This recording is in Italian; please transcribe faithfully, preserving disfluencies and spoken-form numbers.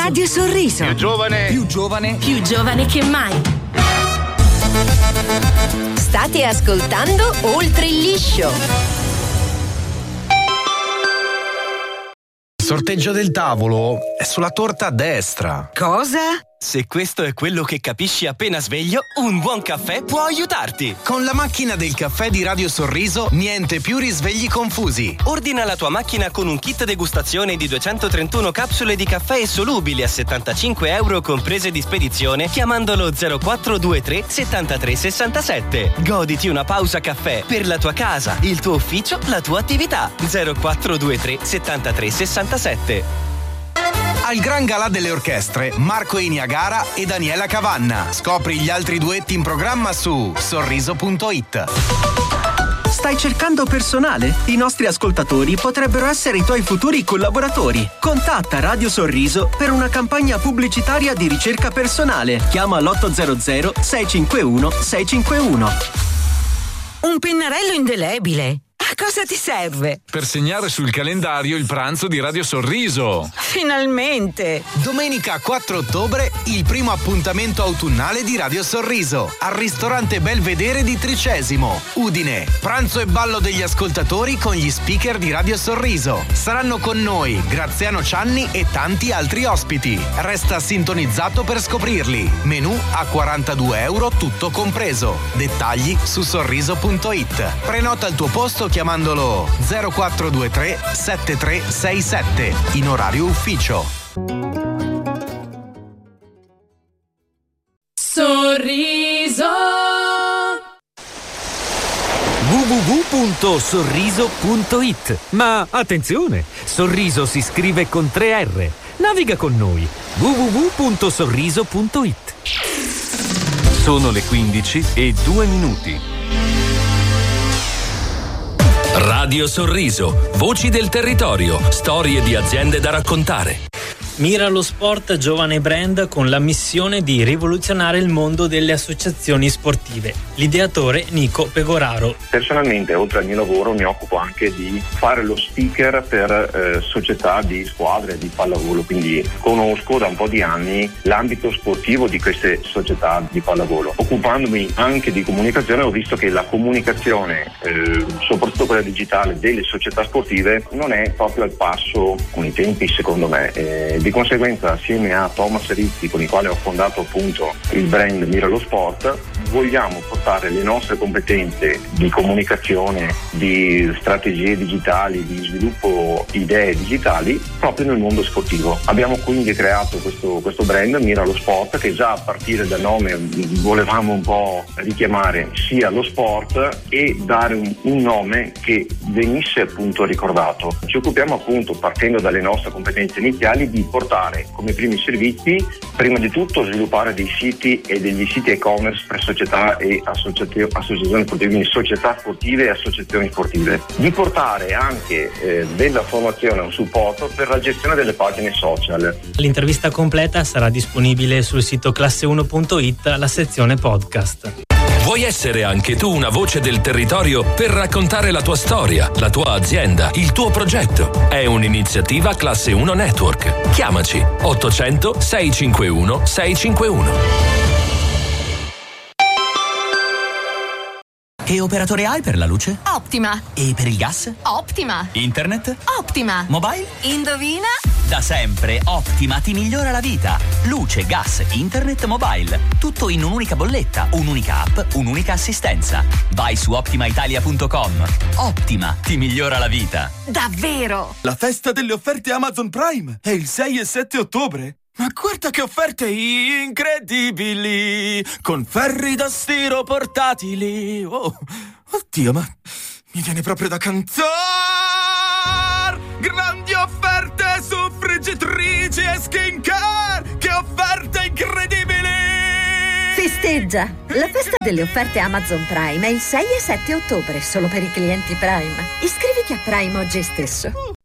Radio Sorriso. Più giovane. Più giovane. Più giovane che mai. State ascoltando Oltre il Liscio. Il sorteggio del tavolo è sulla torta a destra. Cosa? Se questo è quello che capisci appena sveglio, un buon caffè può aiutarti. Con la macchina del caffè di Radio Sorriso, niente più risvegli confusi. Ordina la tua macchina con un kit degustazione di duecentotrentuno capsule di caffè solubili a settantacinque euro comprese di spedizione chiamandolo zero quattro due tre settantatré sessantasette. Goditi una pausa caffè per la tua casa, il tuo ufficio, la tua attività. zero quattro due tre settantatré sessantasette. Al Gran Galà delle Orchestre, Marco Eniagara e Daniela Cavanna. Scopri gli altri duetti in programma su sorriso punto it. Stai cercando personale? I nostri ascoltatori potrebbero essere i tuoi futuri collaboratori. Contatta Radio Sorriso per una campagna pubblicitaria di ricerca personale. Chiama l'otto zero zero sei cinque uno sei cinque uno. Un pennarello indelebile. A cosa ti serve? Per segnare sul calendario il pranzo di Radio Sorriso. Finalmente! Domenica quattro ottobre, il primo appuntamento autunnale di Radio Sorriso al ristorante Belvedere di Tricesimo, Udine. Pranzo e ballo degli ascoltatori con gli speaker di Radio Sorriso. Saranno con noi Graziano Cianni e tanti altri ospiti. Resta sintonizzato per scoprirli. Menù a quarantadue euro tutto compreso. Dettagli su sorriso punto it. Prenota il tuo posto chiamandolo zero quattro due tre sette tre sei sette in orario ufficio. Sorriso w w w punto sorriso punto it. Ma attenzione, Sorriso si scrive con tre erre. Naviga con noi. w w w punto sorriso punto it. Sono le quindici e due minuti. Radio Sorriso, voci del territorio, storie di aziende da raccontare. Mira lo sport giovane brand con la missione di rivoluzionare il mondo delle associazioni sportive. L'ideatore Nico Pegoraro. Personalmente, oltre al mio lavoro, mi occupo anche di fare lo speaker per eh, società di squadre di pallavolo, quindi conosco da un po' di anni l'ambito sportivo di queste società di pallavolo. Occupandomi anche di comunicazione, ho visto che la comunicazione, eh, soprattutto quella digitale, delle società sportive non è proprio al passo con i tempi, secondo me. Eh, Di conseguenza, assieme a Thomas Rizzi, con il quale ho fondato appunto il brand Mira lo Sport, vogliamo portare le nostre competenze di comunicazione, di strategie digitali, di sviluppo idee digitali proprio nel mondo sportivo. Abbiamo quindi creato questo, questo brand Mira lo Sport, che già a partire dal nome volevamo un po' richiamare sia lo sport e dare un, un nome che venisse appunto ricordato. Ci occupiamo appunto, partendo dalle nostre competenze iniziali, di portare come primi servizi, prima di tutto, sviluppare dei siti e degli siti e-commerce per società e associazioni, associazioni sportive, quindi società sportive e associazioni sportive, di portare anche eh, della formazione e un supporto per la gestione delle pagine social. L'intervista completa sarà disponibile sul sito classe uno punto it, la sezione podcast. Vuoi essere anche tu una voce del territorio per raccontare la tua storia, la tua azienda, il tuo progetto? È un'iniziativa Classe uno Network. Chiamaci ottocento sei cinque uno sei cinque uno. Che operatore hai per la luce? Optima. E per il gas? Optima. Internet? Ottima. Mobile? Indovina? Da sempre Optima ti migliora la vita. Luce, gas, internet, mobile. Tutto in un'unica bolletta, un'unica app, un'unica assistenza. Vai su optima italia punto com. Optima ti migliora la vita. Davvero? La festa delle offerte Amazon Prime è il sei e sette ottobre. Ma guarda che offerte incredibili! Con ferri da stiro portatili. Oh, oddio, ma mi viene proprio da cantare! Grandi offerte su friggitrici e skincare! Che offerte incredibili! Festeggia! La festa delle offerte Amazon Prime è il sei e sette ottobre, solo per i clienti Prime. Iscriviti a Prime oggi stesso.